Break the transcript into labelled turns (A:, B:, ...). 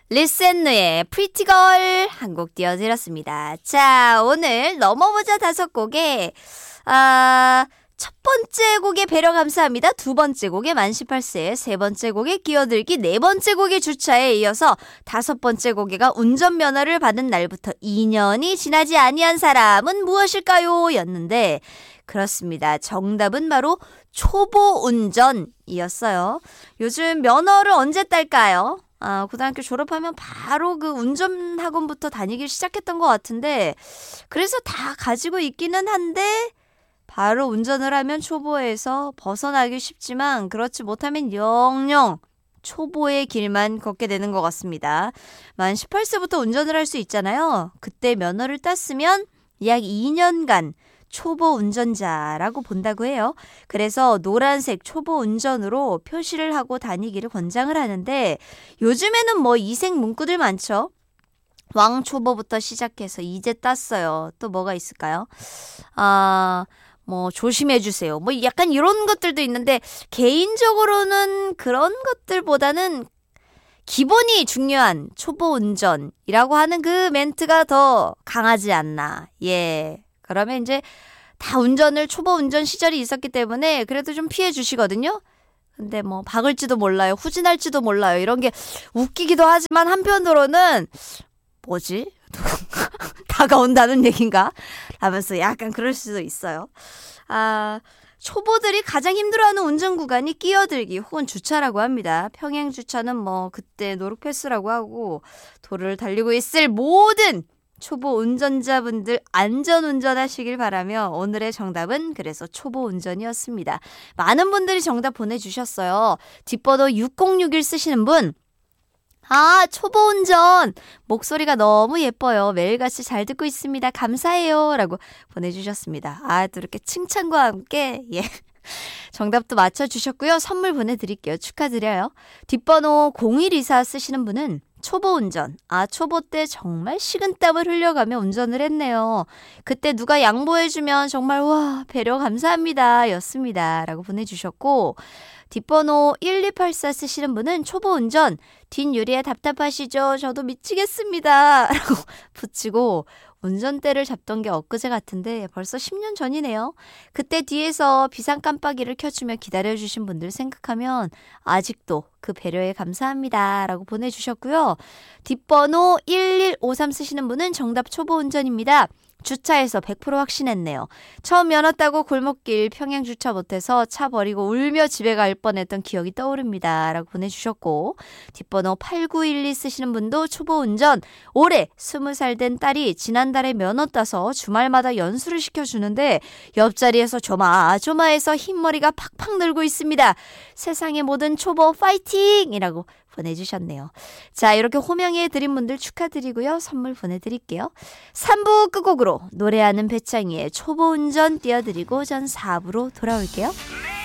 A: 리센누의 프리티걸 한 곡 띄워드렸습니다. 자, 오늘 넘어보자 5곡에 첫 번째 곡에 배려 감사합니다. 두 번째 곡에 만 18세, 세 번째 곡에 끼어들기, 네 번째 곡의 주차에 이어서 다섯 번째 곡에가 운전면허를 받은 날부터 2년이 지나지 아니한 사람은 무엇일까요? 였는데 그렇습니다. 정답은 바로 초보 운전이었어요. 요즘 면허를 언제 딸까요? 고등학교 졸업하면 바로 그 운전학원부터 다니기 시작했던 것 같은데 그래서 다 가지고 있기는 한데 바로 운전을 하면 초보에서 벗어나기 쉽지만 그렇지 못하면 영영 초보의 길만 걷게 되는 것 같습니다. 만 18세부터 운전을 할 수 있잖아요. 그때 면허를 땄으면 약 2년간 초보 운전자라고 본다고 해요. 그래서 노란색 초보 운전으로 표시를 하고 다니기를 권장을 하는데 요즘에는 뭐 이색 문구들 많죠. 왕초보부터 시작해서 이제 땄어요. 또 뭐가 있을까요? 뭐 조심해주세요. 뭐 약간 이런 것들도 있는데 개인적으로는 그런 것들보다는 기본이 중요한 초보 운전이라고 하는 그 멘트가 더 강하지 않나. 예. 그러면 이제 다 운전을 초보 운전 시절이 있었기 때문에 그래도 좀 피해 주시거든요. 근데 뭐 박을지도 몰라요. 후진할지도 몰라요. 이런 게 웃기기도 하지만 한편으로는 뭐지? 다가온다는 얘긴가? 하면서 약간 그럴 수도 있어요. 초보들이 가장 힘들어하는 운전 구간이 끼어들기 혹은 주차라고 합니다. 평행 주차는 뭐 그때 노루 패스라고 하고 도로를 달리고 있을 모든 초보 운전자분들 안전운전하시길 바라며 오늘의 정답은 그래서 초보 운전이었습니다. 많은 분들이 정답 보내주셨어요. 뒷번호 6061 쓰시는 분 초보 운전 목소리가 너무 예뻐요. 매일같이 잘 듣고 있습니다. 감사해요 라고 보내주셨습니다. 또 이렇게 칭찬과 함께 정답도 맞춰주셨고요. 선물 보내드릴게요. 축하드려요. 뒷번호 0124 쓰시는 분은 초보 운전. 초보 때 정말 식은땀을 흘려가며 운전을 했네요. 그때 누가 양보해주면 정말 와 배려 감사합니다 였습니다 라고 보내주셨고 뒷번호 1284 쓰시는 분은 초보 운전 뒷유리에 답답하시죠? 저도 미치겠습니다 라고 붙이고 운전대를 잡던 게 엊그제 같은데 벌써 10년 전이네요. 그때 뒤에서 비상 깜빡이를 켜주며 기다려주신 분들 생각하면 아직도 그 배려에 감사합니다 라고 보내주셨고요. 뒷번호 1153 쓰시는 분은 정답 초보 운전입니다. 주차해서 100% 확신했네요. 처음 면허 따고 골목길 평행 주차 못해서 차 버리고 울며 집에 갈 뻔했던 기억이 떠오릅니다 라고 보내주셨고 뒷번호 8912 쓰시는 분도 초보 운전 올해 20살 된 딸이 지난달에 면허 따서 주말마다 연수를 시켜주는데 옆자리에서 조마조마해서 흰머리가 팍팍 늘고 있습니다. 세상의 모든 초보 파이팅! 이라고 보내주셨네요. 자, 이렇게 호명해드린 분들 축하드리고요. 선물 보내드릴게요. 3부 끝곡으로 노래하는 배창이의 초보 운전 띄워드리고 전 4부로 돌아올게요.